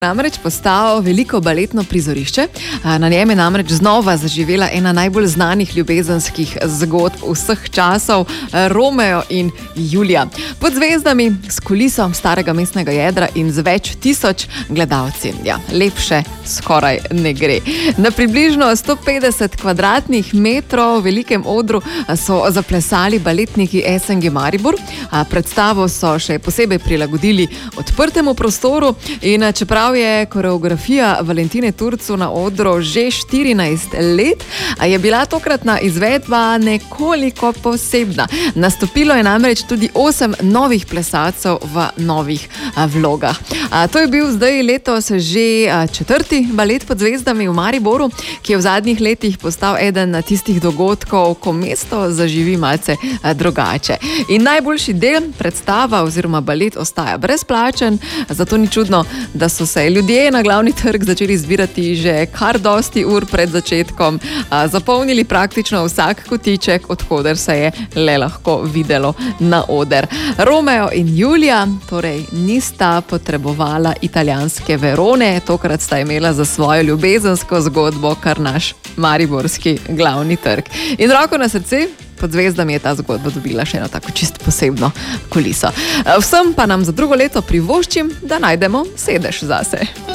Namreč postal veliko baletno prizorišče. Na njem je namreč znova zaživela ena najbolj znanih ljubezenskih zgodb vseh časov, Romeo in Julija. Pod zvezdami, s kuliso starega mestnega jedra in z več tisoč gledalci. Ja, lepše skoraj ne gre. Na približno 150 kvadratnih metrov velikem odru so zaplesali baletniki SNG Maribor. Predstavo so še posebej prilagodili odprtemu prostoru in čeprav je koreografija Valentine Turcu na odru že 14 let, je bila tokratna izvedba nekoliko posebna. Nastopilo je namreč tudi 8 novih plesalcev v novih vlogah. To je bil zdaj letos že 4. balet pod zvezdami v Mariboru, ki je v zadnjih letih postal eden tistih dogodkov, ko mesto zaživi malce drugače. In najboljši del, predstava oziroma balet, ostaja brezplačen, zato ni čudno, da so se ljudje na glavni trg začeli zbirati že kar dosti ur pred začetkom, zapolnili praktično vsak kotiček, odkoder se je le lahko videlo na oder. Romeo in Julija torej nista potrebovala italijanske Verone, tokrat sta imela za svojo ljubezensko zgodbo kar naš mariborski glavni trg. In roko na srce, pod zvezdami je ta zgodba dobila še eno tako čist posebno kuliso. Vsem pa nam za drugo leto privoščim, da najdemo sedež zase.